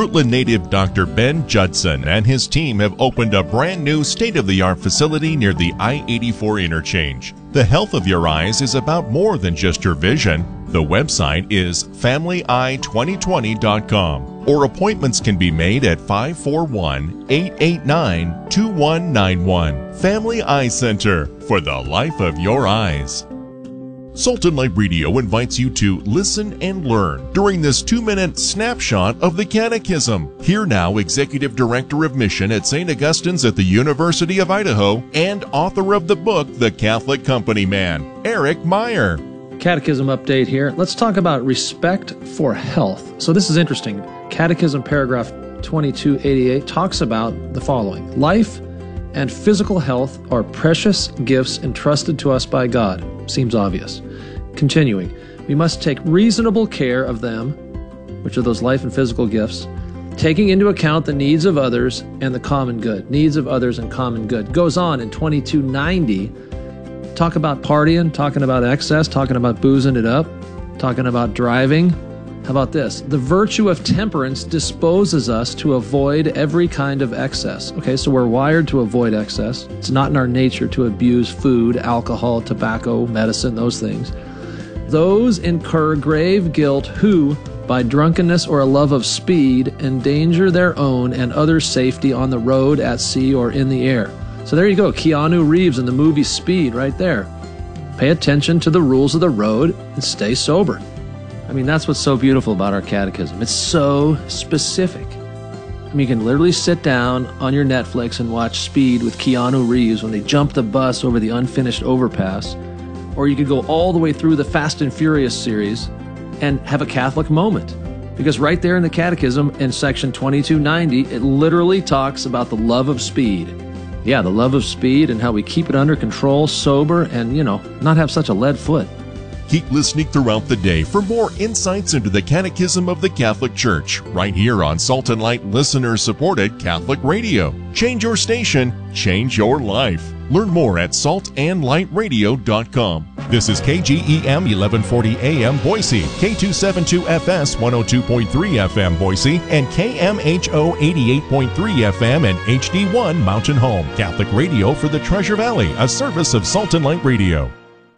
Fruitland native Dr. Ben Judson and his team have opened a brand new state-of-the-art facility near the I-84 interchange. The health of your eyes is about more than just your vision. The website is FamilyEye2020.com, or appointments can be made at 541-889-2191. Family Eye Center, for the life of your eyes. Salt and Light Radio invites you to listen and learn during this 2-minute snapshot of the Catechism. Here now, Executive Director of Mission at St. Augustine's at the University of Idaho and author of the book, The Catholic Company Man, Eric Meyer. Catechism update here. Let's talk about respect for health. So this is interesting. Catechism paragraph 2288 talks about the following. Life and physical health are precious gifts entrusted to us by God. Seems obvious. Continuing, we must take reasonable care of them, which are those life and physical gifts, taking into account the needs of others and the common good. Needs of others and common good. Goes on in 2290, talk about partying, talking about excess, talking about boozing it up, talking about driving. How about this? The virtue of temperance disposes us to avoid every kind of excess. Okay, so we're wired to avoid excess. It's not in our nature to abuse food, alcohol, tobacco, medicine, those things. Those incur grave guilt who, by drunkenness or a love of speed, endanger their own and others' safety on the road, at sea, or in the air. So there you go, Keanu Reeves in the movie Speed right there. Pay attention to the rules of the road and stay sober. I mean, that's what's so beautiful about our catechism. It's so specific. I mean, you can literally sit down on your Netflix and watch Speed with Keanu Reeves when they jump the bus over the unfinished overpass. Or you could go all the way through the Fast and Furious series and have a Catholic moment. Because right there in the catechism in section 2290, it literally talks about the love of speed. Yeah, the love of speed and how we keep it under control, sober, and, not have such a lead foot. Keep listening throughout the day for more insights into the Catechism of the Catholic Church, right here on Salt and Light listener-supported Catholic Radio. Change your station, change your life. Learn more at saltandlightradio.com. This is KGEM 1140 AM Boise, K272FS 102.3 FM Boise, and KMHO 88.3 FM and HD1 Mountain Home. Catholic Radio for the Treasure Valley, a service of Salt and Light Radio.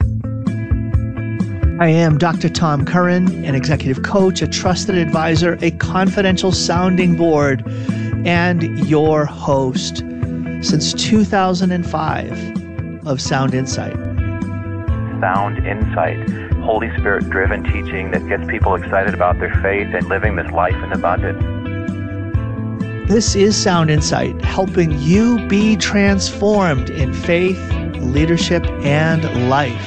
I am Dr. Tom Curran, an executive coach, a trusted advisor, a confidential sounding board, and your host since 2005 of Sound Insight. Sound Insight, Holy Spirit-driven teaching that gets people excited about their faith and living this life in abundance. This is Sound Insight, helping you be transformed in faith, leadership, and life.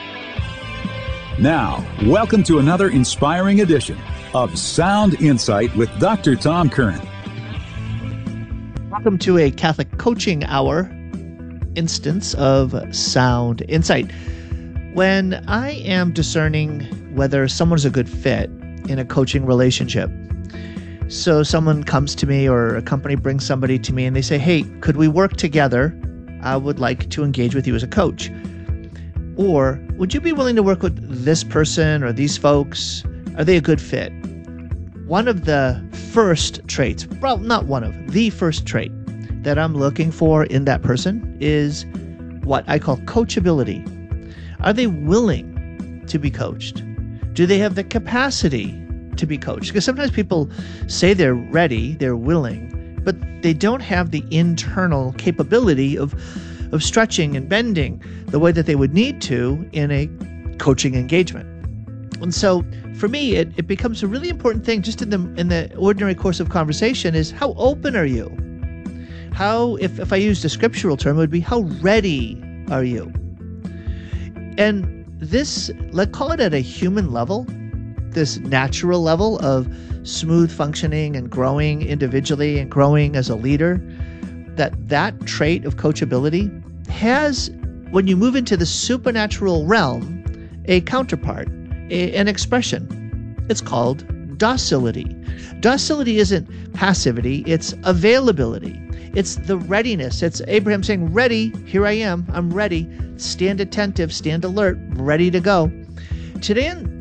Now, welcome to another inspiring edition of Sound Insight with Dr. Tom Curran. Welcome to a Catholic Coaching Hour instance of Sound Insight. When I am discerning whether someone's a good fit in a coaching relationship, so someone comes to me or a company brings somebody to me and they say, hey, could we work together? I would like to engage with you as a coach. Or would you be willing to work with this person or these folks? Are they a good fit? One of the first traits, well, not one of, the first trait that I'm looking for in that person is what I call coachability. Are they willing to be coached? Do they have the capacity to be coached? Because sometimes people say they're ready, they're willing, but they don't have the internal capability of stretching and bending the way that they would need to in a coaching engagement. And so for me, it becomes a really important thing just in the ordinary course of conversation is how open are you? How, if I used a scriptural term, it would be how ready are you? And this, let's call it at a human level, this natural level of smooth functioning and growing individually and growing as a leader, that trait of coachability has, when you move into the supernatural realm, a counterpart, an expression. It's called docility. Docility isn't passivity, it's availability. It's the readiness. It's Abraham saying, ready, here I am, I'm ready. Stand attentive, stand alert, ready to go. Today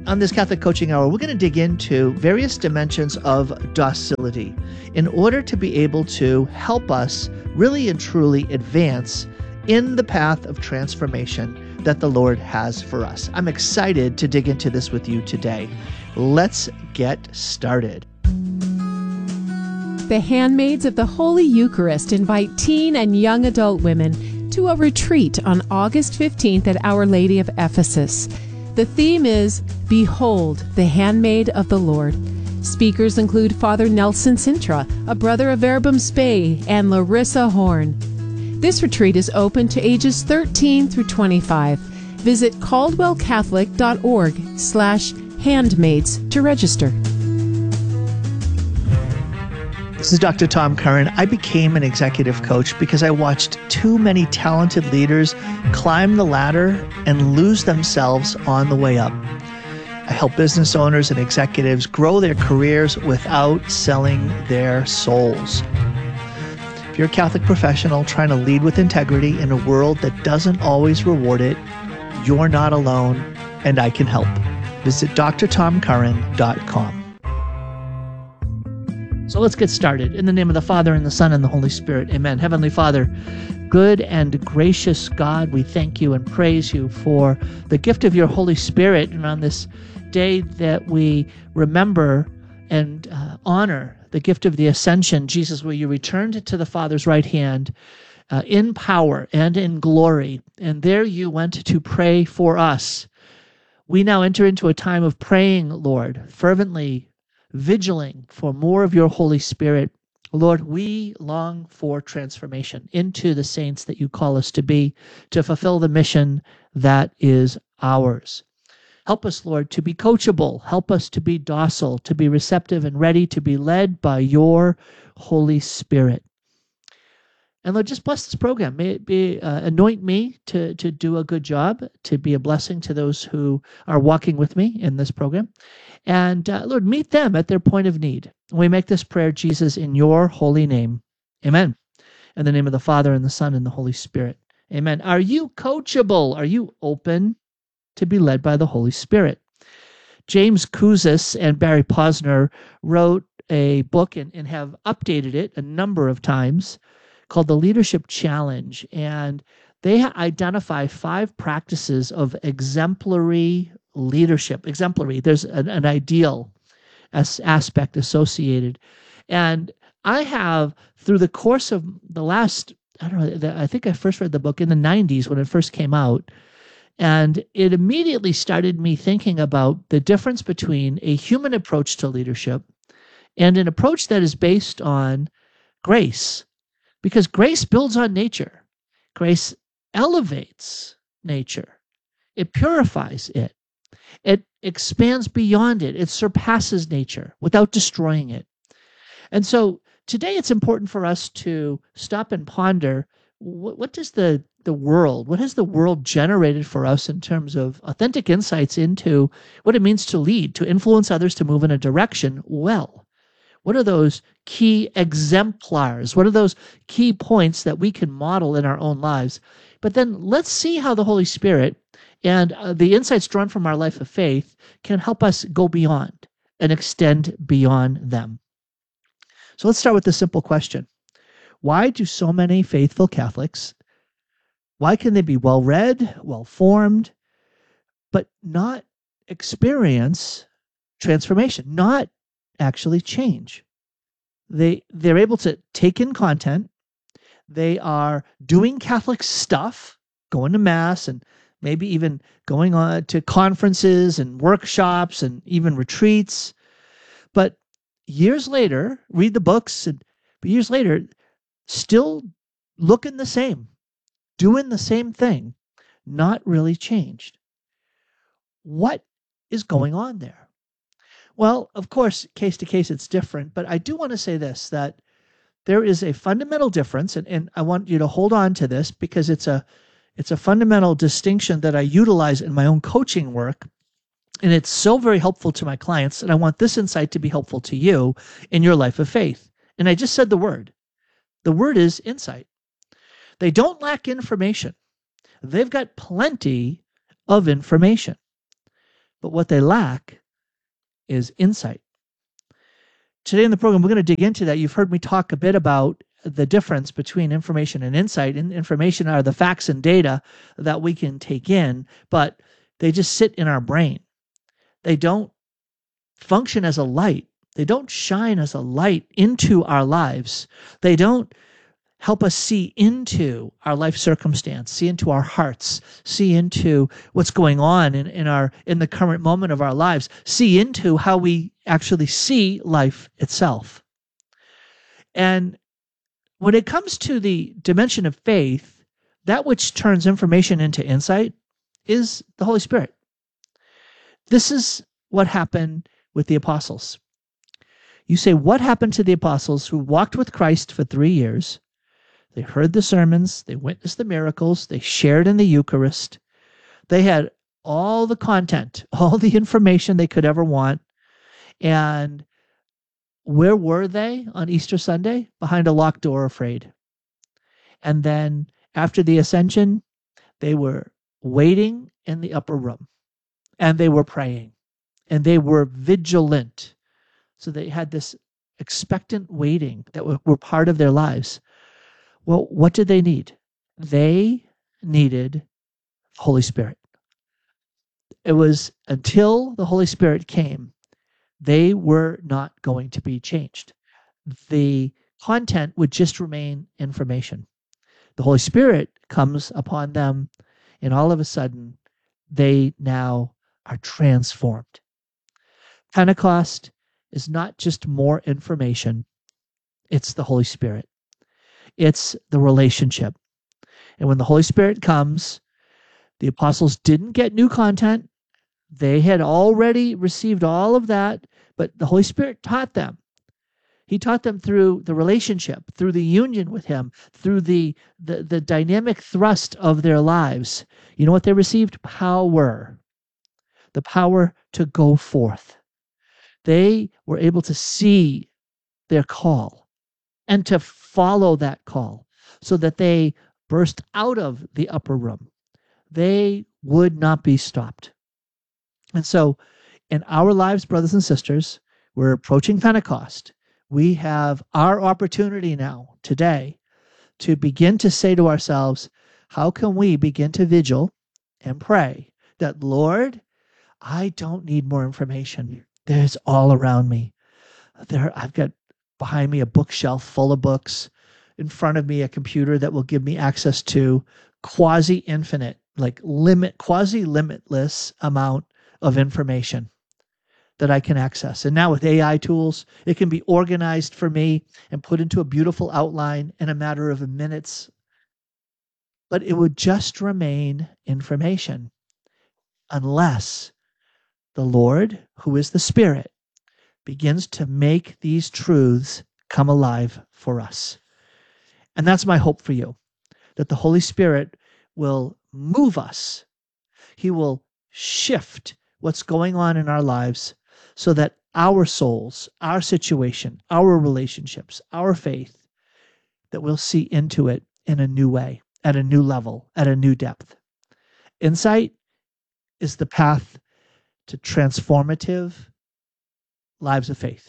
On this Catholic Coaching Hour, we're going to dig into various dimensions of docility in order to be able to help us really and truly advance in the path of transformation that the Lord has for us. I'm excited to dig into this with you today. Let's get started. The Handmaids of the Holy Eucharist invite teen and young adult women to a retreat on August 15th at Our Lady of Ephesus. The theme is Behold, the Handmaid of the Lord. Speakers include Father Nelson Sintra, a brother of Verbum Spei, and Larissa Horn. This retreat is open to ages 13 through 25. Visit caldwellcatholic.org/handmaids to register. This is Dr. Tom Curran. I became an executive coach because I watched too many talented leaders climb the ladder and lose themselves on the way up. I help business owners and executives grow their careers without selling their souls. If you're a Catholic professional trying to lead with integrity in a world that doesn't always reward it, you're not alone, and I can help. Visit drtomcurran.com. So let's get started. In the name of the Father, and the Son, and the Holy Spirit. Amen. Heavenly Father, good and gracious God, we thank you and praise you for the gift of your Holy Spirit. And on this day that we remember and honor the gift of the Ascension, Jesus, where you returned to the Father's right hand in power and in glory. And there you went to pray for us. We now enter into a time of praying, Lord, fervently, vigiling for more of your Holy Spirit. Lord, we long for transformation into the saints that you call us to be, to fulfill the mission that is ours. Help us, Lord, to be coachable. Help us to be docile, to be receptive and ready to be led by your Holy Spirit. And Lord, just bless this program. May it be anoint me to do a good job, to be a blessing to those who are walking with me in this program. And Lord, meet them at their point of need. We make this prayer, Jesus, in your holy name. Amen. In the name of the Father, and the Son, and the Holy Spirit. Amen. Are you coachable? Are you open to be led by the Holy Spirit? James Kouzes and Barry Posner wrote a book and have updated it a number of times called The Leadership Challenge. And they identify 5 practices of exemplary leadership. Exemplary, there's an ideal aspect associated. And I have, through the course of the last, I think I first read the book in the 90s when it first came out. And it immediately started me thinking about the difference between a human approach to leadership and an approach that is based on grace. Because grace builds on nature. Grace elevates nature. It purifies it. It expands beyond it. It surpasses nature without destroying it. And so today it's important for us to stop and ponder, what does the world, what has the world generated for us in terms of authentic insights into what it means to lead, to influence others, to move in a direction well? What are those key exemplars? What are those key points that we can model in our own lives? But then let's see how the Holy Spirit and the insights drawn from our life of faith can help us go beyond and extend beyond them. So let's start with this simple question. Why do so many faithful Catholics, why can they be well-read, well-formed, but not experience transformation, not actually change? They're able to take in content. They are doing Catholic stuff, going to Mass, and maybe even going on to conferences and workshops and even retreats. But years later, read the books, but years later, still looking the same, doing the same thing, not really changed. What is going on there? Well, of course, case to case, it's different, but I do want to say this, that there is a fundamental difference, and I want you to hold on to this because it's a fundamental distinction that I utilize in my own coaching work, and it's so very helpful to my clients, and I want this insight to be helpful to you in your life of faith. And I just said the word. The word is insight. They don't lack information. They've got plenty of information. but what they lack is insight. Today in the program, we're going to dig into that. You've heard me talk a bit about the difference between information and insight. And information are the facts and data that we can take in, but they just sit in our brain. They don't function as a light. They don't shine as a light into our lives. They don't help us see into our life circumstance, see into our hearts, see into what's going on in the current moment of our lives, see into how we actually see life itself. And when it comes to the dimension of faith, that which turns information into insight is the Holy Spirit. This is what happened with the apostles. You say, what happened to the apostles who walked with Christ for 3 years? They heard the sermons, they witnessed the miracles, they shared in the Eucharist. They had all the content, all the information they could ever want. And where were they on Easter Sunday? Behind a locked door, afraid. And then after the ascension, they were waiting in the upper room. And they were praying. And they were vigilant. So they had this expectant waiting that were part of their lives. Well, what did they need? They needed the Holy Spirit. It was until the Holy Spirit came, they were not going to be changed. The content would just remain information. The Holy Spirit comes upon them, and all of a sudden, they now are transformed. Pentecost is not just more information, it's the Holy Spirit. It's the relationship. And when the Holy Spirit comes, the apostles didn't get new content. They had already received all of that, but the Holy Spirit taught them. He taught them through the relationship, through the union with Him, through the dynamic thrust of their lives. You know what they received? Power. The power to go forth. They were able to see their call and to follow that call so that they burst out of the upper room. They would not be stopped. And so in our lives, brothers and sisters, we're approaching Pentecost. We have our opportunity now, today, to begin to say to ourselves, how can we begin to vigil and pray that, Lord, I don't need more information. There's all around me. I've got behind me a bookshelf full of books. In front of me, a computer that will give me access to quasi-infinite, quasi-limitless amount of information that I can access. And now with AI tools, it can be organized for me and put into a beautiful outline in a matter of minutes. But it would just remain information unless the Lord, who is the Spirit, begins to make these truths come alive for us. And that's my hope for you, that the Holy Spirit will move us. He will shift what's going on in our lives so that our souls, our situation, our relationships, our faith, that we'll see into it in a new way, at a new level, at a new depth. Insight is the path to transformative lives of faith.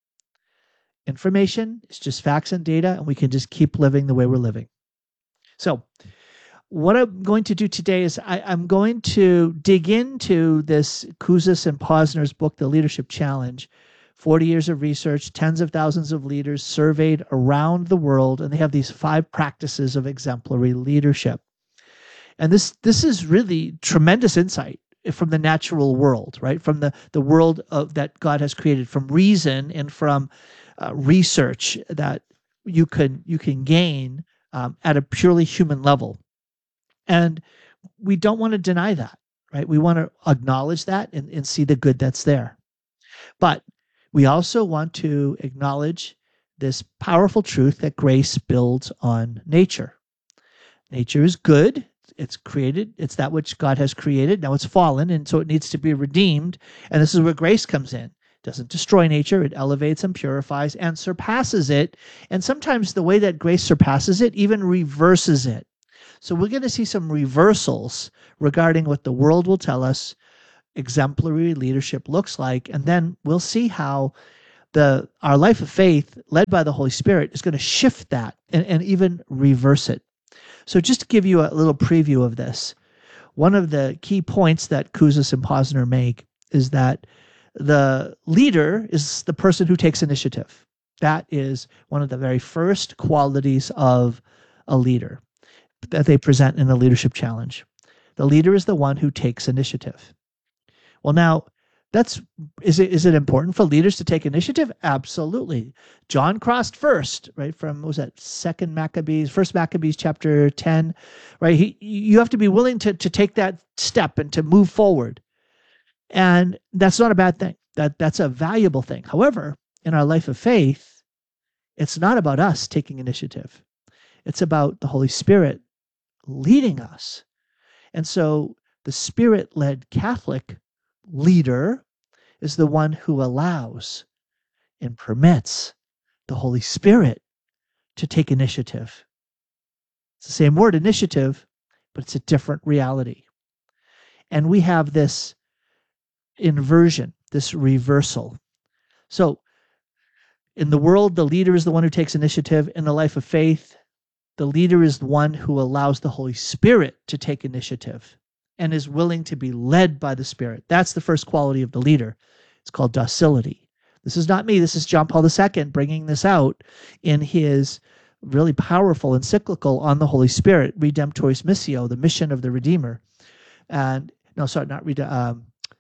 Information is just facts and data, and we can just keep living the way we're living. So what I'm going to do today is I'm going to dig into this Kouzes and Posner's book, The Leadership Challenge. 40 years of research, tens of thousands of leaders surveyed around the world, and they have these 5 practices of exemplary leadership. And this is really tremendous insight from the natural world, right? From the world that God has created, from reason and from research that you can gain at a purely human level. And we don't want to deny that, right? We want to acknowledge that and see the good that's there. But we also want to acknowledge this powerful truth that grace builds on nature. Nature is good. It's created. It's that which God has created. Now it's fallen, and so it needs to be redeemed. And this is where grace comes in. It doesn't destroy nature. It elevates and purifies and surpasses it. And sometimes the way that grace surpasses it even reverses it. So we're going to see some reversals regarding what the world will tell us exemplary leadership looks like, and then we'll see how our life of faith led by the Holy Spirit is going to shift that and even reverse it. So just to give you a little preview of this, one of the key points that Kouzes and Posner make is that the leader is the person who takes initiative. That is one of the very first qualities of a leader that they present in the leadership challenge. The leader is the one who takes initiative. Well, now, is it important for leaders to take initiative? Absolutely. John crossed first, right? From, what was that, First Maccabees chapter 10, right? You have to be willing to take that step and to move forward. And that's not a bad thing. That's a valuable thing. However, in our life of faith, it's not about us taking initiative. It's about the Holy Spirit leading us. And so the Spirit-led Catholic leader is the one who allows and permits the Holy Spirit to take initiative. It's the same word, initiative, but it's a different reality. And we have this inversion, this reversal. So in the world, the leader is the one who takes initiative. In the life of faith, the leader is the one who allows the Holy Spirit to take initiative and is willing to be led by the Spirit. That's the first quality of the leader. It's called docility. This is not me. This is John Paul II bringing this out in his really powerful encyclical on the Holy Spirit, Redemptoris Missio, the mission of the Redeemer. And no, sorry, not Redemptoris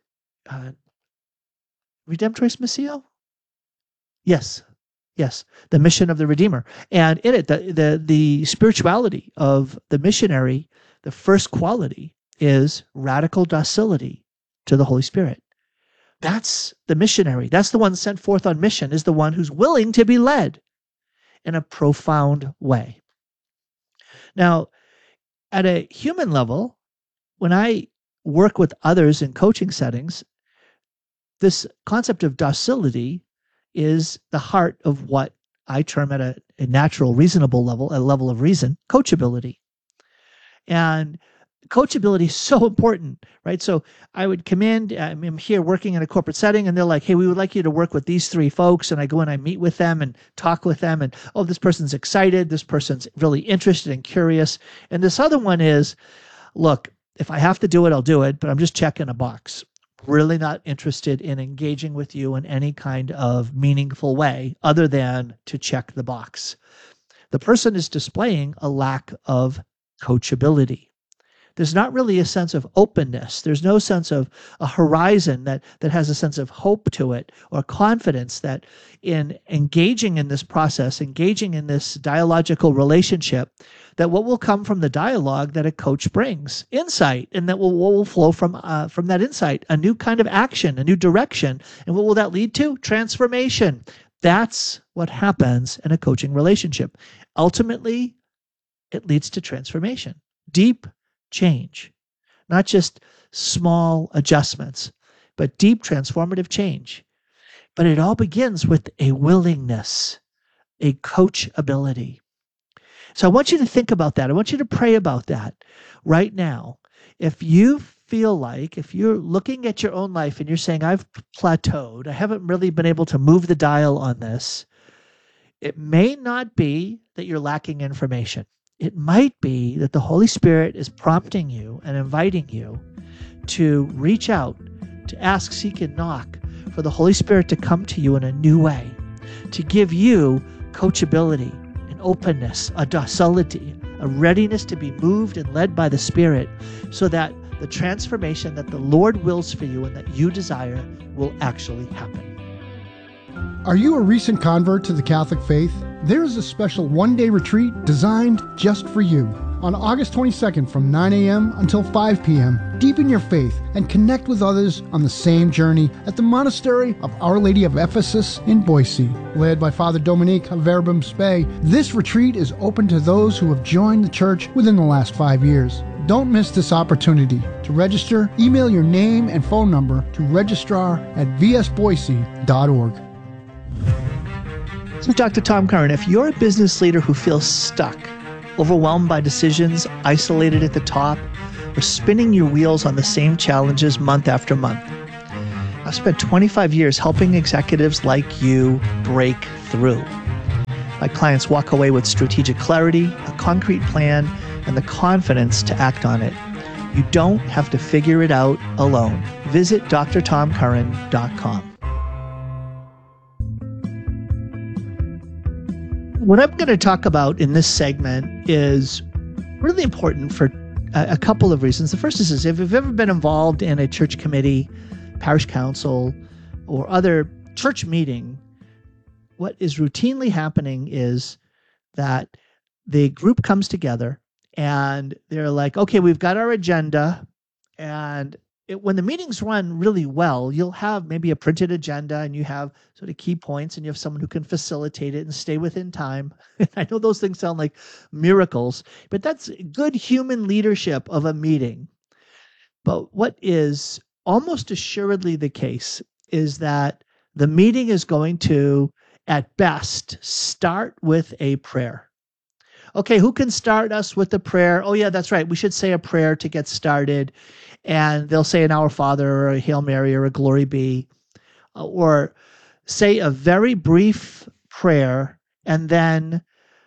Missio? Yes, the mission of the Redeemer. And in it, the spirituality of the missionary, the first quality is radical docility to the Holy Spirit. That's the missionary. That's the one sent forth on mission, is the one who's willing to be led in a profound way. Now, at a human level, when I work with others in coaching settings, this concept of docility is the heart of what I term at a natural, reasonable level, a level of reason, coachability. And coachability is so important, right? So I would come in, I'm here working in a corporate setting, and they're like, hey, we would like you to work with these 3 folks. And I go and I meet with them and talk with them. And, oh, this person's excited. This person's really interested and curious. And this other one is, look, if I have to do it, I'll do it, but I'm just checking a box. Really not interested in engaging with you in any kind of meaningful way other than to check the box. The person is displaying a lack of coachability. There's not really a sense of openness. There's no sense of a horizon that has a sense of hope to it or confidence that in engaging in this process, engaging in this dialogical relationship, that what will come from the dialogue that a coach brings, insight, and that will flow from that insight, a new kind of action, a new direction. And what will that lead to? Transformation. That's what happens in a coaching relationship. Ultimately, it leads to transformation, deep change, not just small adjustments, but deep transformative change. But it all begins with a willingness, a coachability. So I want you to think about that. I want you to pray about that right now. If you feel like, if you're looking at your own life and you're saying, I've plateaued, I haven't really been able to move the dial on this, it may not be that you're lacking information. It might be that the Holy Spirit is prompting you and inviting you to reach out, to ask, seek, and knock for the Holy Spirit to come to you in a new way, to give you coachability, an openness, a docility, a readiness to be moved and led by the Spirit, so that the transformation that the Lord wills for you and that you desire will actually happen. Are you a recent convert to the Catholic faith? There is a special one-day retreat designed just for you. On August 22nd from 9 a.m. until 5 p.m., deepen your faith and connect with others on the same journey at the Monastery of Our Lady of Ephesus in Boise. Led by Father Dominique of Verbum Spei, this retreat is open to those who have joined the church within the last 5 years. Don't miss this opportunity. To register, email your name and phone number to registrar@vsboise.org. So Dr. Tom Curran, if you're a business leader who feels stuck, overwhelmed by decisions, isolated at the top, or spinning your wheels on the same challenges month after month. I've spent 25 years helping executives like you break through. My clients walk away with strategic clarity, a concrete plan, and the confidence to act on it. You don't have to figure it out alone. Visit drtomcurran.com. What I'm going to talk about in this segment is really important for a couple of reasons. The first is if you've ever been involved in a church committee, parish council, or other church meeting, what is routinely happening is that the group comes together and they're like, okay, we've got our agenda. And when the meetings run really well, you'll have maybe a printed agenda and you have sort of key points and you have someone who can facilitate it and stay within time. I know those things sound like miracles, but that's good human leadership of a meeting. But what is almost assuredly the case is that the meeting is going to, at best, start with a prayer. Okay, who can start us with a prayer? Oh yeah, that's right. We should say a prayer to get started. And they'll say an Our Father or a Hail Mary or a Glory Be, or say a very brief prayer. And then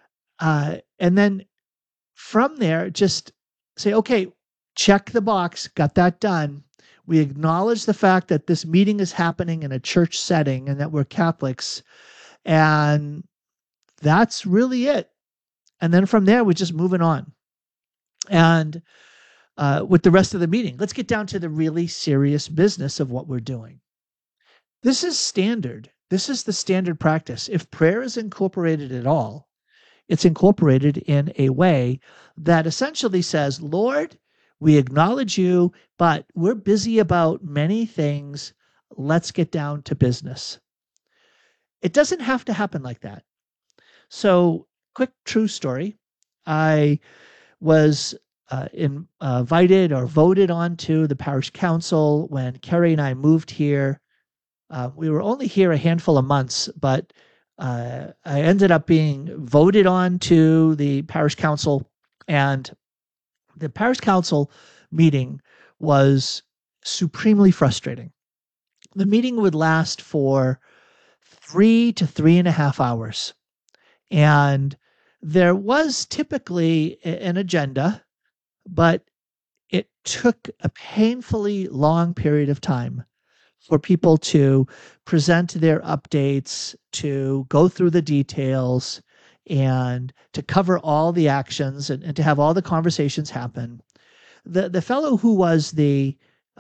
from there, just say, okay, check the box, got that done. We acknowledge the fact that this meeting is happening in a church setting and that we're Catholics. And that's really it. And then from there, we're just moving on. And with the rest of the meeting, let's get down to the really serious business of what we're doing. This is standard. This is the standard practice. If prayer is incorporated at all, it's incorporated in a way that essentially says, Lord, we acknowledge you, but we're busy about many things. Let's get down to business. It doesn't have to happen like that. So, quick true story. I was invited or voted onto the parish council when Carrie and I moved here. We were only here a handful of months, but I ended up being voted on to the parish council, and the parish council meeting was supremely frustrating. The meeting would last for 3 to 3.5 hours. And there was typically an agenda, but it took a painfully long period of time for people to present their updates, to go through the details, and to cover all the actions and to have all the conversations happen. The fellow who was the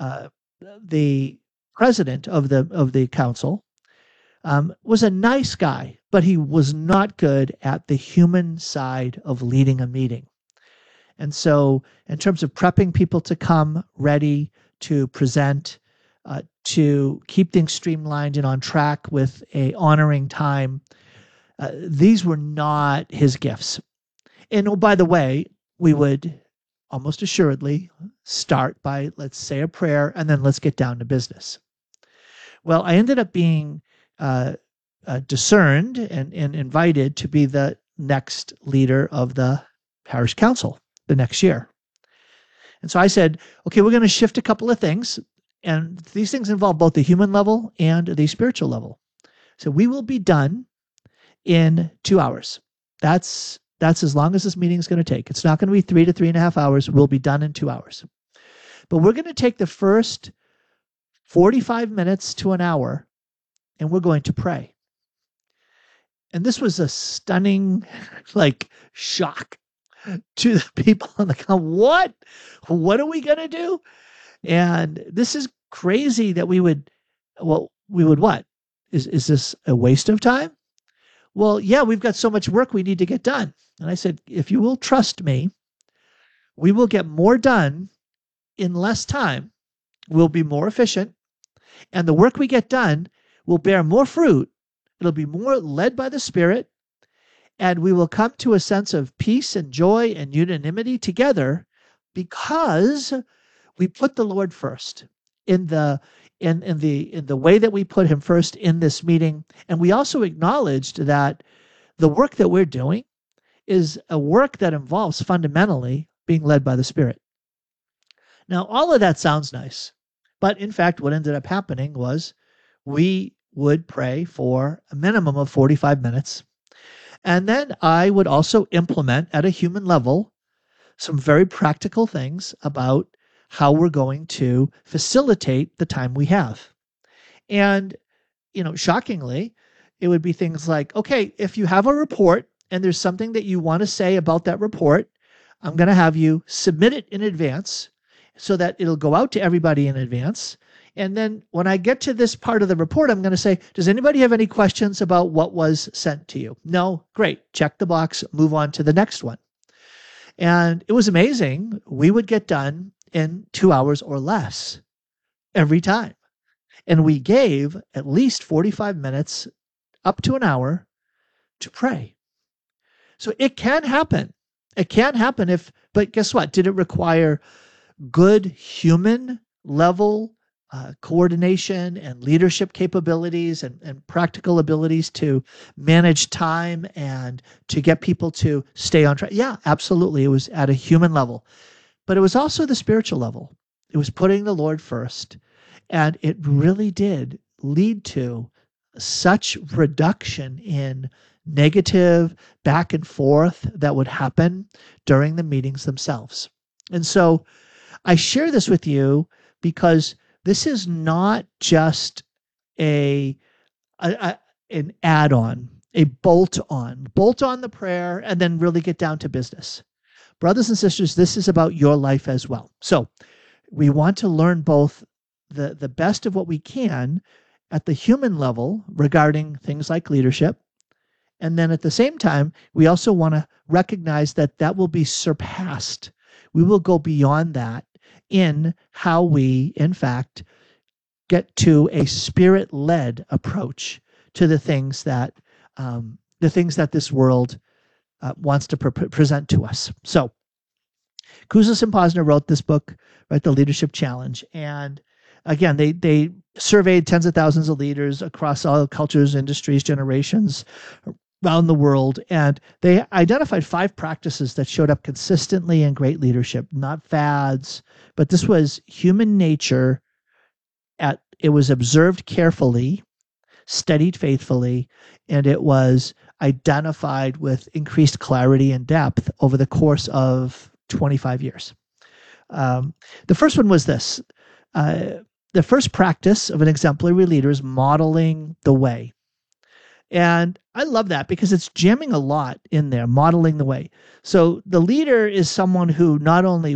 president of the council was a nice guy, but he was not good at the human side of leading a meeting. And so in terms of prepping people to come ready to present, to keep things streamlined and on track with a honoring time, these were not his gifts. And oh, by the way, we would almost assuredly start by, let's say a prayer, and then let's get down to business. Well, I ended up being discerned and invited to be the next leader of the parish council the next year. And so I said, okay, we're going to shift a couple of things. And these things involve both the human level and the spiritual level. So we will be done in 2 hours. That's as long as this meeting is going to take. It's not going to be 3 to 3.5 hours. We'll be done in 2 hours. But we're going to take the first 45 minutes to an hour and we're going to pray. And this was a stunning, shock to the people on the council. What are we going to do? And this is crazy that we would what? Is this a waste of time? Well, yeah, we've got so much work we need to get done. And I said, if you will trust me, we will get more done in less time. We'll be more efficient. And the work we get done will bear more fruit. It'll be more led by the Spirit. And we will come to a sense of peace and joy and unanimity together because we put the Lord first in the way that we put him first in this meeting. And we also acknowledged that the work that we're doing is a work that involves fundamentally being led by the Spirit. Now, all of that sounds nice, but in fact, what ended up happening was we would pray for a minimum of 45 minutes. And then I would also implement at a human level some very practical things about how we're going to facilitate the time we have. And, shockingly, it would be things like, okay, if you have a report and there's something that you want to say about that report, I'm going to have you submit it in advance so that it'll go out to everybody in advance. And then when I get to this part of the report, I'm going to say, does anybody have any questions about what was sent to you? No? Great. Check the box, move on to the next one. And it was amazing. We would get done in 2 hours or less every time. And we gave at least 45 minutes up to an hour to pray. So it can happen. It can happen but guess what? Did it require good human level coordination and leadership capabilities and practical abilities to manage time and to get people to stay on track? Yeah, absolutely. It was at a human level, but it was also the spiritual level. It was putting the Lord first. And it really did lead to such reduction in negative back and forth that would happen during the meetings themselves. And so I share this with you because this is not just an add-on, a bolt-on the prayer, and then really get down to business. Brothers and sisters, this is about your life as well. So we want to learn both the best of what we can at the human level regarding things like leadership. And then at the same time, we also want to recognize that will be surpassed. We will go beyond that in how we, in fact, get to a spirit-led approach to the things that this world wants to present to us. So, Kouzes and Posner wrote this book, right, The Leadership Challenge, and again, they surveyed tens of thousands of leaders across all cultures, industries, generations around the world, and they identified 5 practices that showed up consistently in great leadership, not fads, but this was human nature. It was observed carefully, studied faithfully, and it was identified with increased clarity and depth over the course of 25 years. The first one was this. The first practice of an exemplary leader is modeling the way. And I love that because it's jamming a lot in there, modeling the way. So the leader is someone who not only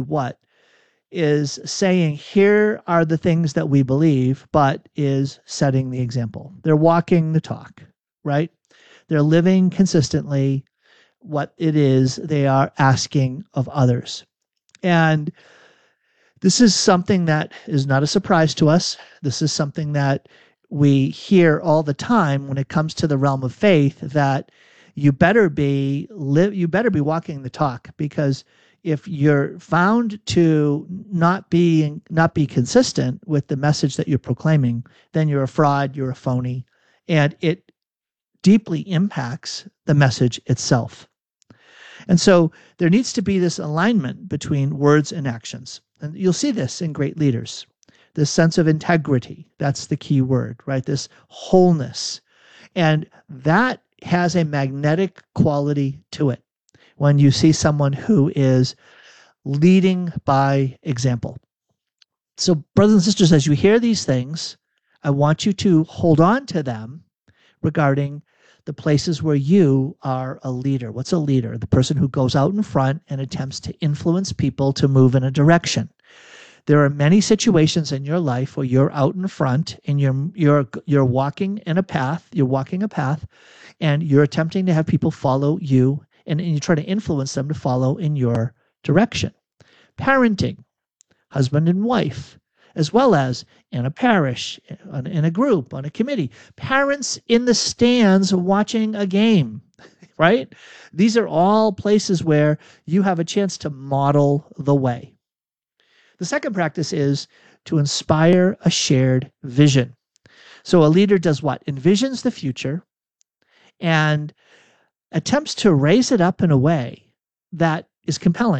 is saying, here are the things that we believe, but is setting the example. They're walking the talk, right? They're living consistently what it is they are asking of others. And this is something that is not a surprise to us. This is something that we hear all the time when it comes to the realm of faith, that you better be walking the talk, because if you're found to not be consistent with the message that you're proclaiming, then you're a fraud, you're a phony, and it deeply impacts the message itself. And so there needs to be this alignment between words and actions. And you'll see this in great leaders. This sense of integrity, that's the key word, right? This wholeness. And that has a magnetic quality to it when you see someone who is leading by example. So, brothers and sisters, as you hear these things, I want you to hold on to them regarding the places where you are a leader. What's a leader? The person who goes out in front and attempts to influence people to move in a direction. There are many situations in your life where you're out in front and you're walking in a path. You're walking a path, and you're attempting to have people follow you, and you try to influence them to follow in your direction. Parenting, husband and wife, as well as in a parish, in a group, on a committee. Parents in the stands watching a game, right? These are all places where you have a chance to model the way. The second practice is to inspire a shared vision. So a leader does what? Envisions the future and attempts to raise it up in a way that is compelling.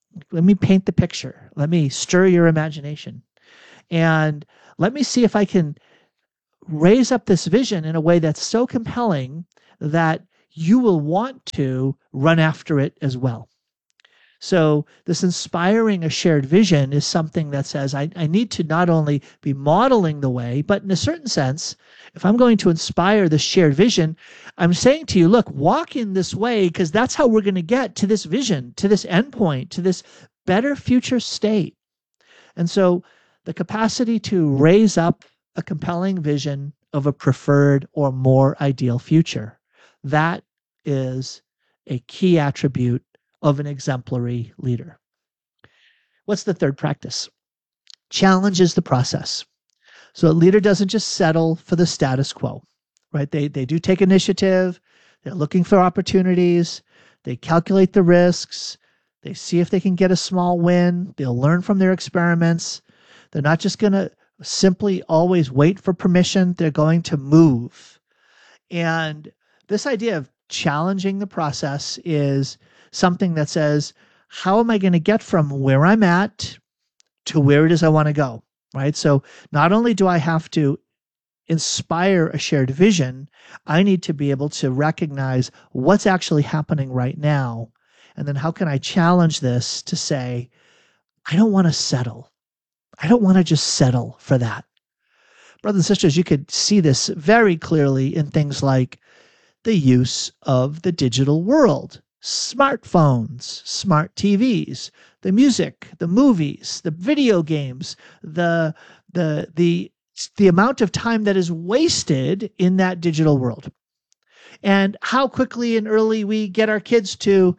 Let me paint the picture. Let me stir your imagination. And let me see if I can raise up this vision in a way that's so compelling that you will want to run after it as well. So this inspiring a shared vision is something that says I need to not only be modeling the way, but in a certain sense, if I'm going to inspire the shared vision, I'm saying to you, look, walk in this way because that's how we're going to get to this vision, to this endpoint, to this better future state. And so the capacity to raise up a compelling vision of a preferred or more ideal future, that is a key attribute of an exemplary leader. What's the third practice? Challenges the process. So a leader doesn't just settle for the status quo, right? They do take initiative. They're looking for opportunities. They calculate the risks. They see if they can get a small win. They'll learn from their experiments. They're not just going to simply always wait for permission. They're going to move. And this idea of challenging the process is something that says, how am I going to get from where I'm at to where it is I want to go, right? So not only do I have to inspire a shared vision, I need to be able to recognize what's actually happening right now. And then how can I challenge this to say, I don't want to settle. I don't want to just settle for that. Brothers and sisters, you could see this very clearly in things like the use of the digital world. Smartphones, smart TVs, the music, the movies, the video games, the amount of time that is wasted in that digital world, and how quickly and early we get our kids to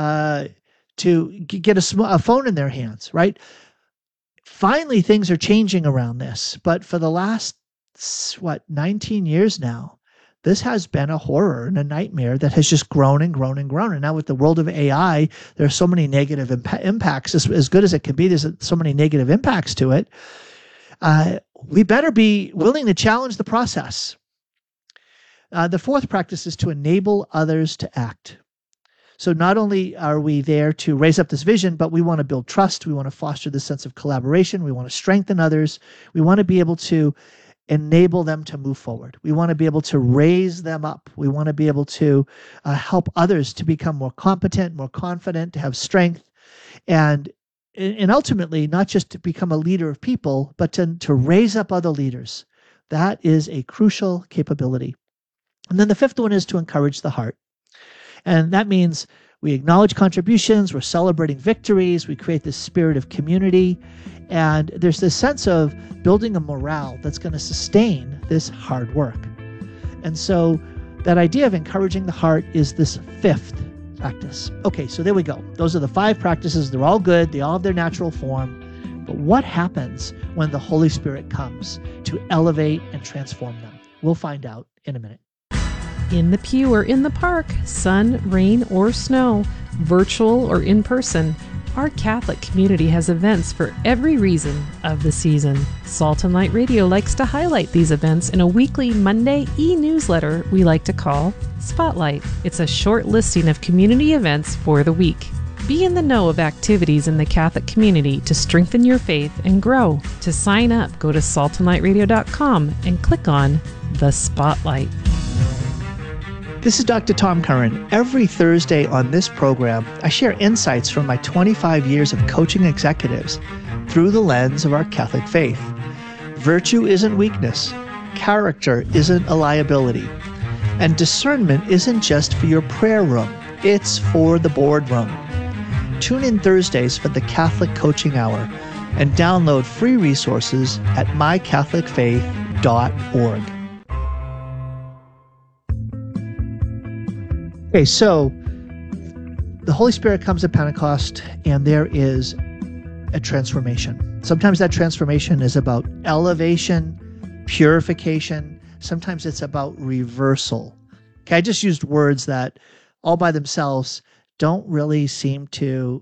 get a phone in their hands. Right? Finally, things are changing around this, but for the last 19 years now, this has been a horror and a nightmare that has just grown and grown and grown. And now with the world of AI, there are so many negative impacts. As good as it can be, there's so many negative impacts to it. We better be willing to challenge the process. The fourth practice is to enable others to act. So not only are we there to raise up this vision, but we want to build trust. We want to foster this sense of collaboration. We want to strengthen others. We want to be able to enable them to move forward. We want to be able to raise them up. We want to be able to help others to become more competent, more confident, to have strength, and ultimately not just to become a leader of people, but to raise up other leaders. That is a crucial capability. And then the fifth one is to encourage the heart. And that means we acknowledge contributions, we're celebrating victories, we create this spirit of community, and there's this sense of building a morale that's going to sustain this hard work. And so that idea of encouraging the heart is this fifth practice. Okay, so there we go. Those are the 5 practices. They're all good. They all have their natural form. But what happens when the Holy Spirit comes to elevate and transform them? We'll find out in a minute. In the pew or in the park, sun, rain, or snow, virtual or in person, our Catholic community has events for every reason of the season. Salt and Light Radio likes to highlight these events in a weekly Monday e-newsletter we like to call Spotlight. It's a short listing of community events for the week. Be in the know of activities in the Catholic community to strengthen your faith and grow. To sign up, go to saltandlightradio.com and click on the Spotlight. This is Dr. Tom Curran. Every Thursday on this program, I share insights from my 25 years of coaching executives through the lens of our Catholic faith. Virtue isn't weakness. Character isn't a liability. And discernment isn't just for your prayer room. It's for the boardroom. Tune in Thursdays for the Catholic Coaching Hour and download free resources at mycatholicfaith.org. Okay, so the Holy Spirit comes at Pentecost, and there is a transformation. Sometimes that transformation is about elevation, purification. Sometimes it's about reversal. Okay, I just used words that all by themselves don't really seem to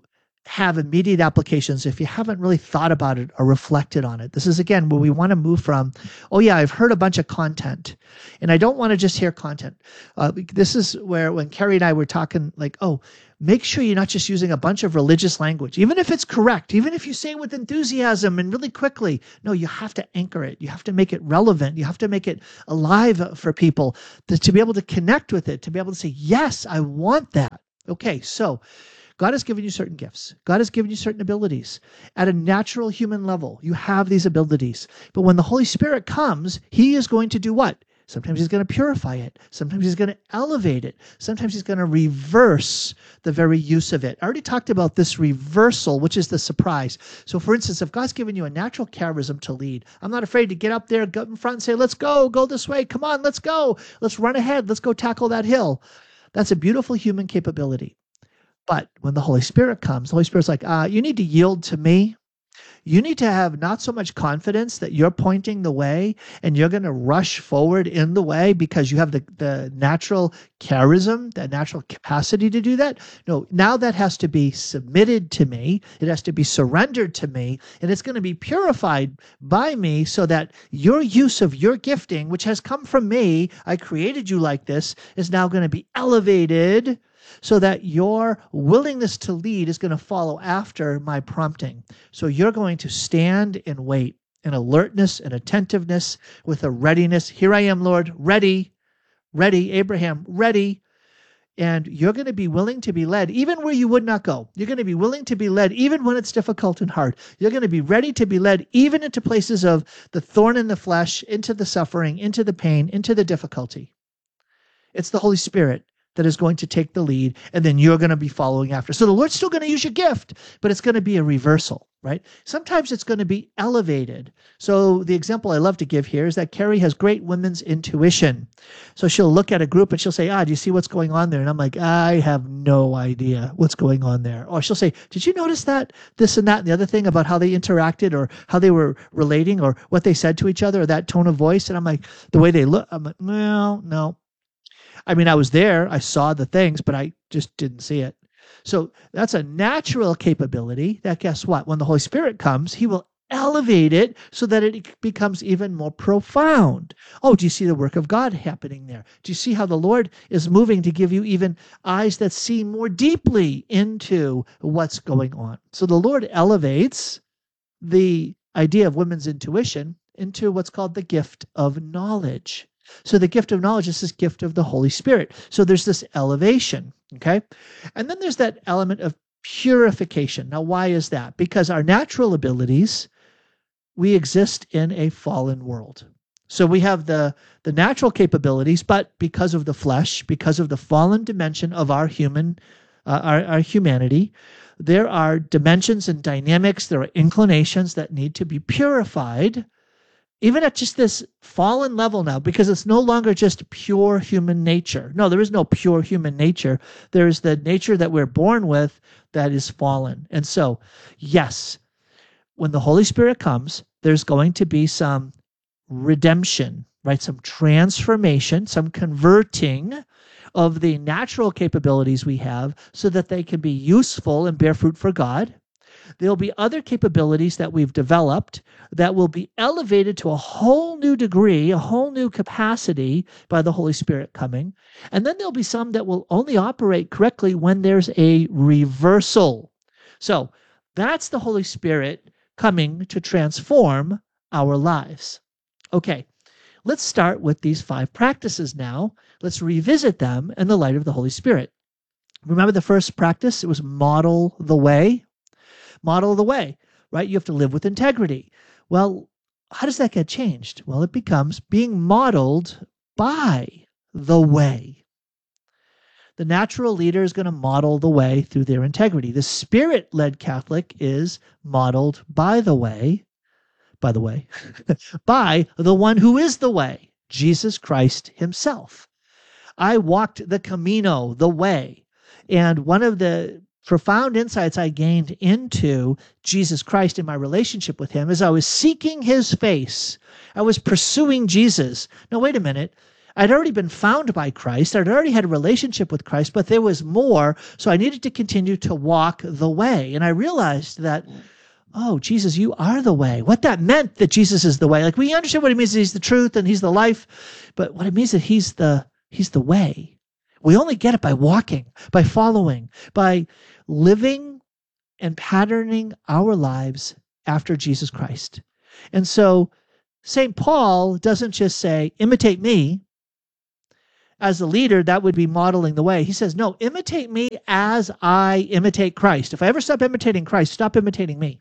have immediate applications if you haven't really thought about it or reflected on it. This is, again, where we want to move from, oh yeah, I've heard a bunch of content, and I don't want to just hear content. This is where when Carrie and I were talking, like, oh, make sure you're not just using a bunch of religious language, even if it's correct, even if you say it with enthusiasm and really quickly. No, you have to anchor it. You have to make it relevant. You have to make it alive for people to be able to connect with it, to be able to say, yes, I want that. Okay, so God has given you certain gifts. God has given you certain abilities. At a natural human level, you have these abilities. But when the Holy Spirit comes, he is going to do what? Sometimes he's going to purify it. Sometimes he's going to elevate it. Sometimes he's going to reverse the very use of it. I already talked about this reversal, which is the surprise. So for instance, if God's given you a natural charism to lead, I'm not afraid to get up there, go in front and say, let's go this way. Come on, let's go. Let's run ahead. Let's go tackle that hill. That's a beautiful human capability. But when the Holy Spirit comes, the Holy Spirit's like, you need to yield to me. You need to have not so much confidence that you're pointing the way and you're going to rush forward in the way because you have the natural charism, the natural capacity to do that. No, now that has to be submitted to me. It has to be surrendered to me, and it's going to be purified by me so that your use of your gifting, which has come from me, I created you like this, is now going to be elevated so that your willingness to lead is going to follow after my prompting. So you're going to stand and wait in alertness and attentiveness with a readiness. Here I am, Lord, ready, Abraham, ready. And you're going to be willing to be led even where you would not go. You're going to be willing to be led even when it's difficult and hard. You're going to be ready to be led even into places of the thorn in the flesh, into the suffering, into the pain, into the difficulty. It's the Holy Spirit that is going to take the lead, and then you're going to be following after. So the Lord's still going to use your gift, but it's going to be a reversal, right? Sometimes it's going to be elevated. So the example I love to give here is that Carrie has great women's intuition. So she'll look at a group and she'll say, do you see what's going on there? And I'm like, I have no idea what's going on there. Or she'll say, did you notice that, this and that, and the other thing about how they interacted or how they were relating or what they said to each other or that tone of voice? And I'm like, the way they look, I'm like, well, no. I mean, I was there, I saw the things, but I just didn't see it. So that's a natural capability that, guess what? When the Holy Spirit comes, he will elevate it so that it becomes even more profound. Oh, do you see the work of God happening there? Do you see how the Lord is moving to give you even eyes that see more deeply into what's going on? So the Lord elevates the idea of women's intuition into what's called the gift of knowledge. So the gift of knowledge is this gift of the Holy Spirit. So there's this elevation, okay? And then there's that element of purification. Now, why is that? Because our natural abilities, we exist in a fallen world. So we have the natural capabilities, but because of the flesh, because of the fallen dimension of our our humanity, there are dimensions and dynamics, there are inclinations that need to be purified, even at just this fallen level now, because it's no longer just pure human nature. No, there is no pure human nature. There's the nature that we're born with that is fallen. And so, yes, when the Holy Spirit comes, there's going to be some redemption, right? Some transformation, some converting of the natural capabilities we have so that they can be useful and bear fruit for God. There'll be other capabilities that we've developed that will be elevated to a whole new degree, a whole new capacity by the Holy Spirit coming. And then there'll be some that will only operate correctly when there's a reversal. So that's the Holy Spirit coming to transform our lives. Okay, let's start with these 5 practices now. Let's revisit them in the light of the Holy Spirit. Remember the first practice? It was model the way. Model the way, right? You have to live with integrity. Well, how does that get changed? Well, it becomes being modeled by the way. The natural leader is going to model the way through their integrity. The Spirit-led Catholic is modeled by the way, by the one who is the way, Jesus Christ himself. I walked the Camino, the way, and one of the profound insights I gained into Jesus Christ in my relationship with him as I was seeking his face. I was pursuing Jesus. Now, wait a minute. I'd already been found by Christ. I'd already had a relationship with Christ, but there was more. So I needed to continue to walk the way. And I realized that, oh, Jesus, you are the way. What that meant that Jesus is the way. Like, we understand what it means that he's the truth and he's the life, but what it means that he's the way. We only get it by walking, by following, by living and patterning our lives after Jesus Christ. And so St. Paul doesn't just say, imitate me. As a leader, that would be modeling the way. He says, no, imitate me as I imitate Christ. If I ever stop imitating Christ, stop imitating me.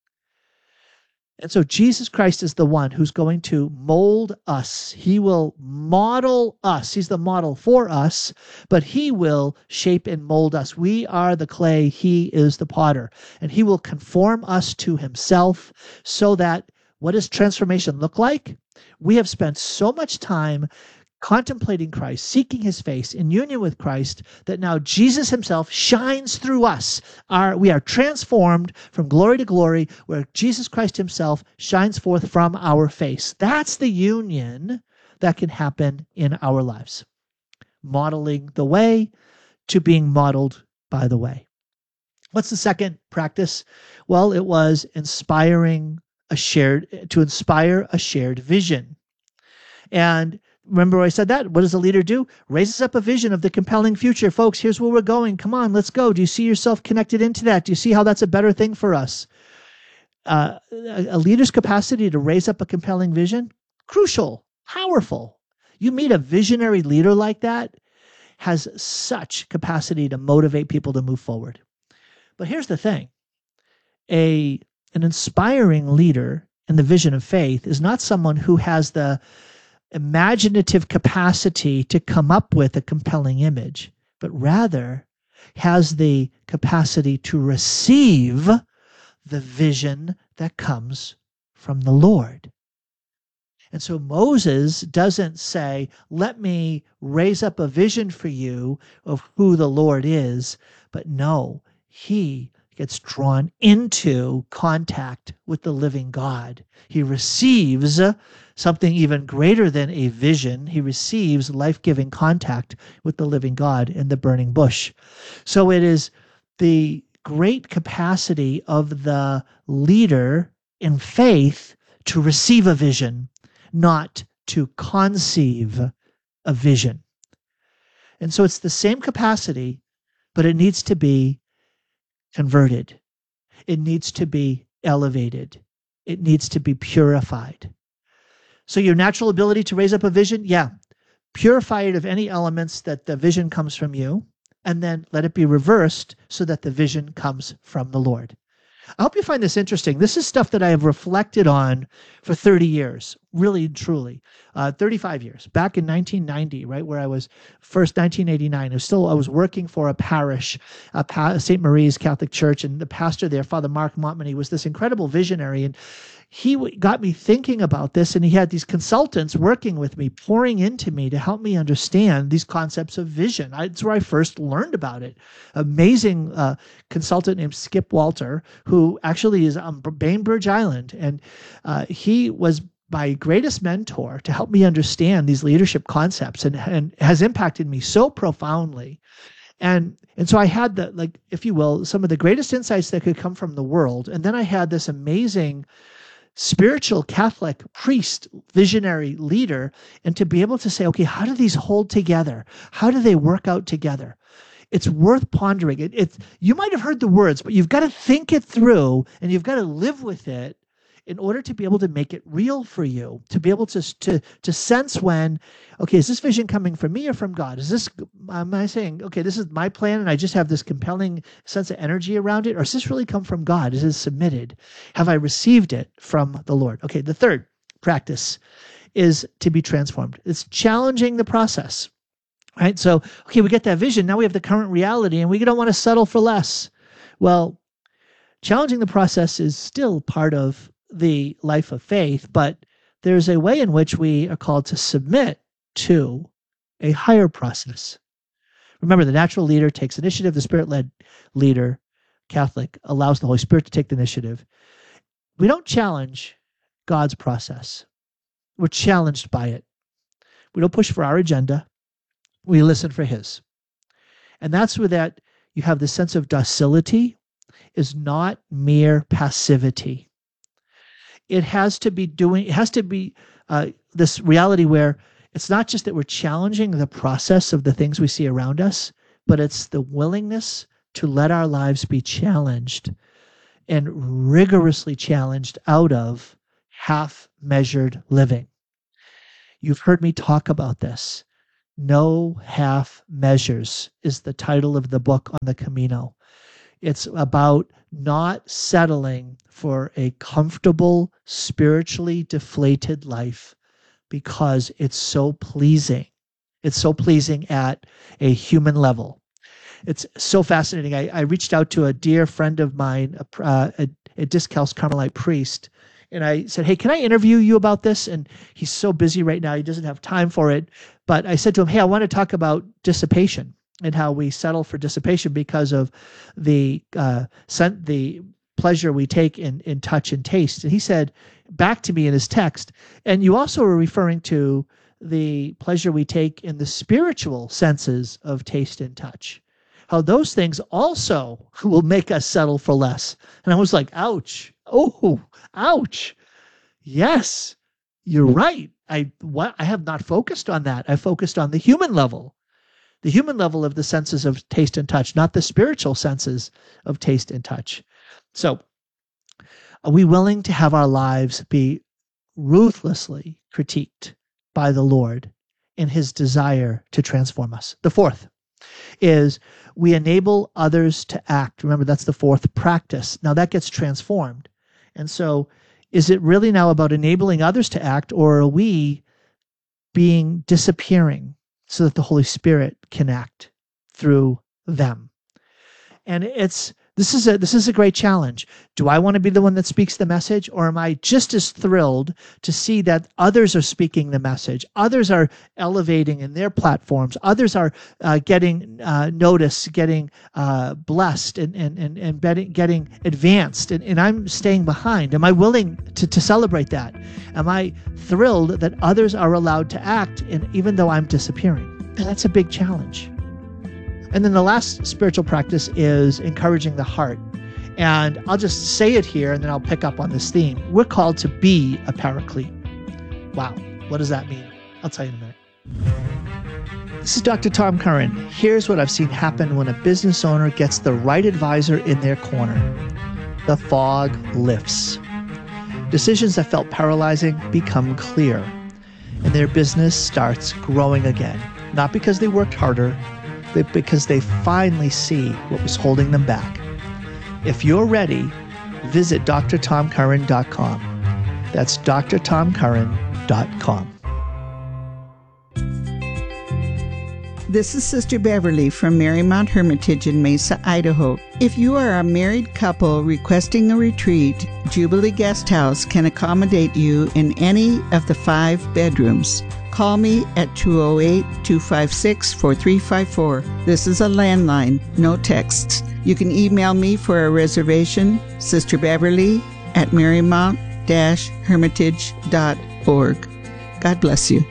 And so Jesus Christ is the one who's going to mold us. He will model us. He's the model for us, but he will shape and mold us. We are the clay. He is the potter. And he will conform us to himself so that, what does transformation look like? We have spent so much time contemplating Christ, seeking his face, in union with Christ, that now Jesus himself shines through us. We are transformed from glory to glory, where Jesus Christ himself shines forth from our face. That's the union that can happen in our lives. Modeling the way to being modeled by the way. What's the second practice? Well, it was to inspire a shared vision. And remember I said that? What does a leader do? Raises up a vision of the compelling future. Folks, here's where we're going. Come on, let's go. Do you see yourself connected into that? Do you see how that's a better thing for us? A leader's capacity to raise up a compelling vision, crucial, powerful. You meet a visionary leader like that, has such capacity to motivate people to move forward. But here's the thing. An inspiring leader in the vision of faith is not someone who has the imaginative capacity to come up with a compelling image, but rather has the capacity to receive the vision that comes from the Lord. And so Moses doesn't say, let me raise up a vision for you of who the Lord is, but no, he gets drawn into contact with the living God. He receives something even greater than a vision. He receives life-giving contact with the living God in the burning bush. So it is the great capacity of the leader in faith to receive a vision, not to conceive a vision. And so it's the same capacity, but it needs to be converted. It needs to be elevated. It needs to be purified. So your natural ability to raise up a vision, purify it of any elements that the vision comes from you, and then let it be reversed so that the vision comes from the Lord. I hope you find this interesting. This is stuff that I have reflected on for 30 years, really, truly. 35 years. Back in 1990, right, where I was first, 1989, I was working for a parish, St. Marie's Catholic Church, and the pastor there, Father Mark Montmany, was this incredible visionary, and he got me thinking about this, and he had these consultants working with me, pouring into me to help me understand these concepts of vision. That's where I first learned about it. Amazing consultant named Skip Walter, who actually is on Bainbridge Island, and he was my greatest mentor to help me understand these leadership concepts, and has impacted me so profoundly. And so I had if you will, some of the greatest insights that could come from the world. And then I had this amazing spiritual Catholic priest, visionary leader, and to be able to say, okay, how do these hold together? How do they work out together? It's worth pondering. You might have heard the words, but you've got to think it through, and you've got to live with it in order to be able to make it real for you, to be able to sense when, okay, is this vision coming from me or from God? Am I saying, okay, this is my plan and I just have this compelling sense of energy around it? Or does this really come from God? Is it submitted? Have I received it from the Lord? Okay, the third practice is to be transformed. It's challenging the process, right? So, okay, we get that vision. Now we have the current reality and we don't want to settle for less. Well, challenging the process is still part of the life of faith, but there's a way in which we are called to submit to a higher process. Remember, the natural leader takes initiative. The Spirit-led leader, Catholic, allows the Holy Spirit to take the initiative. We don't challenge God's process. We're challenged by it. We don't push for our agenda. We listen for his. And that's where that you have the sense of docility is not mere passivity. It has to be this reality where it's not just that we're challenging the process of the things we see around us, but it's the willingness to let our lives be challenged and rigorously challenged out of half-measured living. You've heard me talk about this. No half measures is the title of the book on the Camino. It's about not settling for a comfortable, spiritually deflated life because it's so pleasing. It's so pleasing at a human level. It's so fascinating. I reached out to a dear friend of mine, a Discalced Carmelite priest, and I said, hey, can I interview you about this? And he's so busy right now, he doesn't have time for it. But I said to him, hey, I want to talk about dissipation and how we settle for dissipation because of the pleasure we take in touch and taste. And he said back to me in his text, and you also were referring to the pleasure we take in the spiritual senses of taste and touch, how those things also will make us settle for less. And I was like, ouch. Oh, ouch. Yes, you're right. I have not focused on that. I focused on the human level of the senses of taste and touch, not the spiritual senses of taste and touch. So are we willing to have our lives be ruthlessly critiqued by the Lord in his desire to transform us? The fourth is we enable others to act. Remember, that's the fourth practice. Now that gets transformed. And so is it really now about enabling others to act, or are we disappearing so that the Holy Spirit can act through them? And this is a great challenge. Do I want to be the one that speaks the message, or am I just as thrilled to see that others are speaking the message? Others are elevating in their platforms. Others are getting noticed, getting blessed, and getting advanced, and I'm staying behind. Am I willing to celebrate that? Am I thrilled that others are allowed to act, and even though I'm disappearing? And that's a big challenge. And then the last spiritual practice is encouraging the heart. And I'll just say it here, and then I'll pick up on this theme. We're called to be a paraclete. Wow, what does that mean? I'll tell you in a minute. This is Dr. Tom Curran. Here's what I've seen happen when a business owner gets the right advisor in their corner. The fog lifts. Decisions that felt paralyzing become clear, and their business starts growing again. Not because they worked harder, but because they finally see what was holding them back. If you're ready, visit drtomcurran.com. That's drtomcurran.com. This is Sister Beverly from Marymount Hermitage in Mesa, Idaho. If you are a married couple requesting a retreat, Jubilee Guest House can accommodate you in any of the 5 bedrooms. Call me at 208-256-4354. This is a landline, no texts. You can email me for a reservation, sisterbeverly@marymount-hermitage.org. God bless you.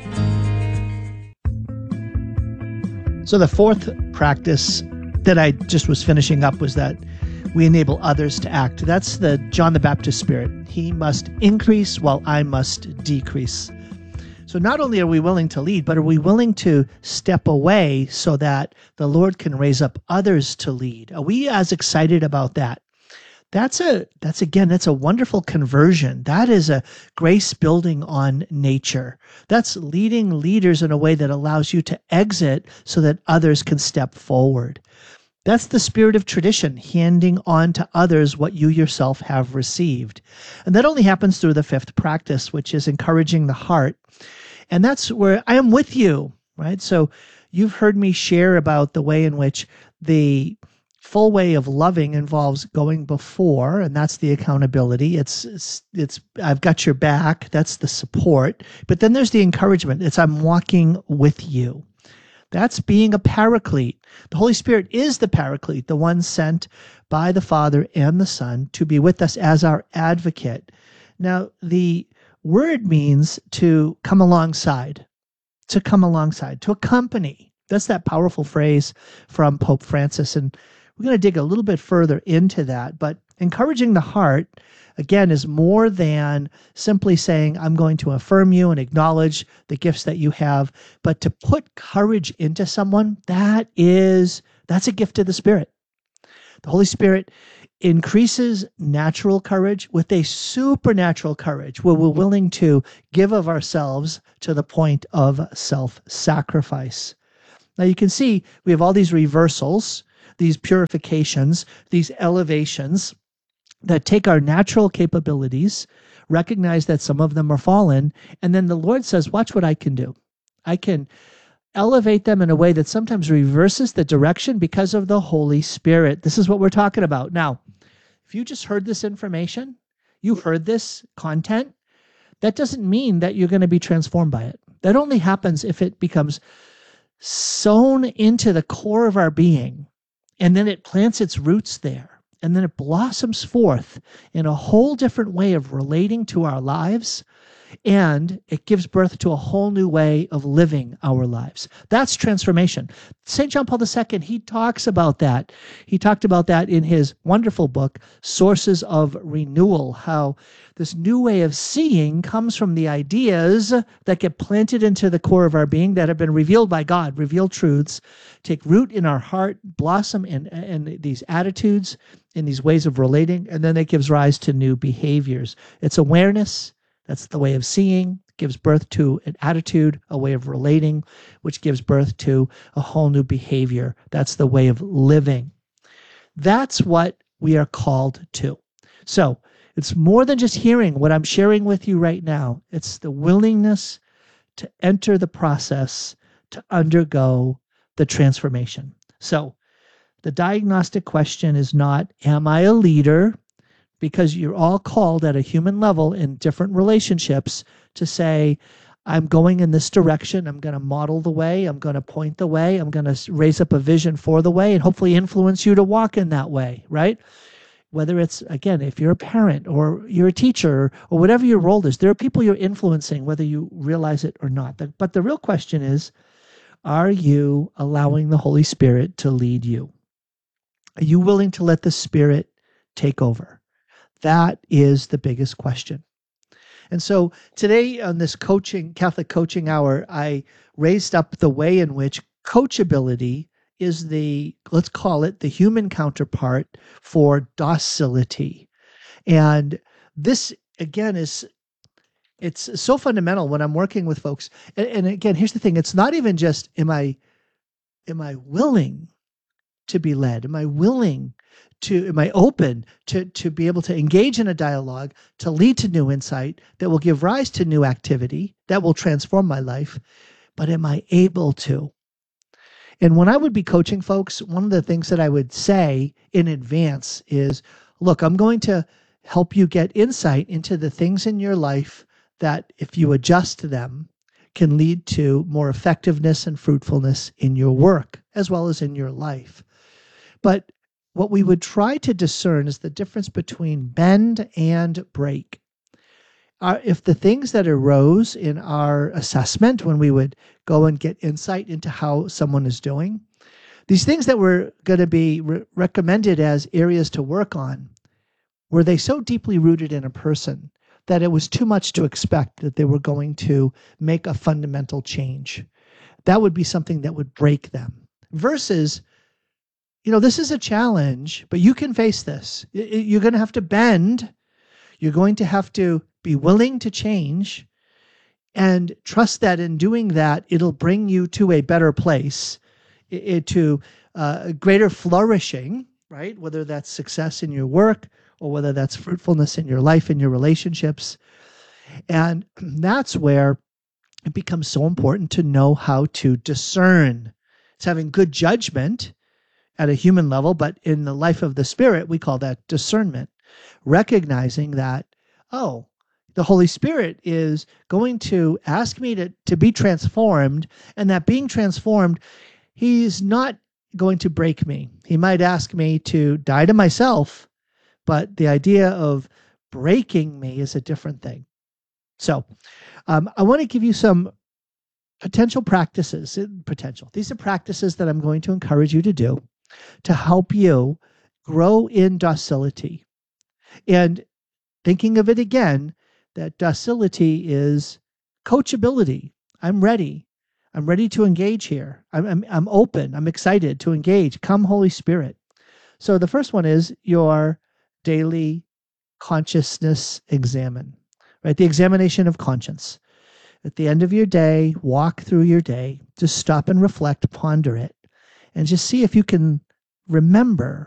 So the fourth practice that I just was finishing up was that we enable others to act. That's the John the Baptist spirit. He must increase while I must decrease. So not only are we willing to lead, but are we willing to step away so that the Lord can raise up others to lead? Are we as excited about that? That's a wonderful conversion. That is a grace building on nature. That's leading leaders in a way that allows you to exit so that others can step forward. That's the spirit of tradition, handing on to others what you yourself have received. And that only happens through the fifth practice, which is encouraging the heart. And that's where I am with you, right? So you've heard me share about the way in which the full way of loving involves going before, and that's the accountability. It's I've got your back. That's the support. But then there's the encouragement. It's I'm walking with you. That's being a paraclete. The Holy Spirit is the paraclete, the one sent by the Father and the Son to be with us as our advocate. Now, the word means to come alongside. to come alongside, to accompany. That's that powerful phrase from Pope Francis. And we're going to dig a little bit further into that. But encouraging the heart, again, is more than simply saying, I'm going to affirm you and acknowledge the gifts that you have. But to put courage into someone, that's a gift of the Spirit. The Holy Spirit increases natural courage with a supernatural courage where we're willing to give of ourselves to the point of self-sacrifice. Now you can see we have all these reversals, these purifications, these elevations that take our natural capabilities, recognize that some of them are fallen, and then the Lord says, watch what I can do. I can elevate them in a way that sometimes reverses the direction because of the Holy Spirit. This is what we're talking about. Now, if you just heard this information, you heard this content, that doesn't mean that you're going to be transformed by it. That only happens if it becomes sown into the core of our being, and then it plants its roots there, and then it blossoms forth in a whole different way of relating to our lives, and it gives birth to a whole new way of living our lives. That's transformation. St. John Paul II, he talks about that. He talked about that in his wonderful book, Sources of Renewal, how this new way of seeing comes from the ideas that get planted into the core of our being that have been revealed by God, revealed truths, take root in our heart, blossom in these attitudes, in these ways of relating, and then it gives rise to new behaviors. It's awareness. That's the way of seeing, gives birth to an attitude, a way of relating, which gives birth to a whole new behavior. That's the way of living. That's what we are called to. So it's more than just hearing what I'm sharing with you right now. It's the willingness to enter the process, to undergo the transformation. So the diagnostic question is not, am I a leader? Because you're all called at a human level in different relationships to say, I'm going in this direction. I'm going to model the way. I'm going to point the way. I'm going to raise up a vision for the way and hopefully influence you to walk in that way, right? Whether it's, again, if you're a parent or you're a teacher or whatever your role is, there are people you're influencing, whether you realize it or not. But the real question is, are you allowing the Holy Spirit to lead you? Are you willing to let the Spirit take over? That is the biggest question. And so today on this Catholic Coaching Hour, I raised up the way in which coachability is let's call it the human counterpart for docility. And this, again, it's so fundamental when I'm working with folks. And again, here's the thing. It's not even just, am I willing to be led? Am I open to be able to engage in a dialogue, to lead to new insight that will give rise to new activity that will transform my life? But am I able to? And when I would be coaching folks, one of the things that I would say in advance is, look, I'm going to help you get insight into the things in your life that, if you adjust to them, can lead to more effectiveness and fruitfulness in your work as well as in your life. But what we would try to discern is the difference between bend and break. If the things that arose in our assessment when we would go and get insight into how someone is doing, these things that were going to be recommended as areas to work on, were they so deeply rooted in a person that it was too much to expect that they were going to make a fundamental change? That would be something that would break them. Versus, this is a challenge, but you can face this. You're going to have to bend. You're going to have to be willing to change and trust that in doing that, it'll bring you to a better place, to greater flourishing, right? Whether that's success in your work or whether that's fruitfulness in your life and your relationships. And that's where it becomes so important to know how to discern. It's having good judgment at a human level, but in the life of the Spirit, we call that discernment. Recognizing that, the Holy Spirit is going to ask me to be transformed, and that being transformed, He's not going to break me. He might ask me to die to myself, but the idea of breaking me is a different thing. So I want to give you some potential practices. These are practices that I'm going to encourage you to do to help you grow in docility. And thinking of it again, that docility is coachability. I'm ready. I'm ready to engage here. I'm open. I'm excited to engage. Come, Holy Spirit. So the first one is your daily consciousness examine, right? The examination of conscience. At the end of your day, walk through your day, just stop and reflect, ponder it, and just see if you can remember